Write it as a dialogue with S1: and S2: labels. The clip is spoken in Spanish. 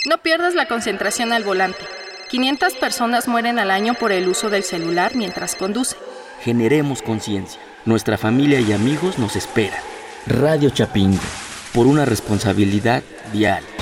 S1: No pierdas la concentración al volante. 500 personas mueren al año por el uso del celular mientras conducen.
S2: Generemos conciencia. Nuestra familia y amigos nos esperan. Radio Chapingo, por una responsabilidad vial.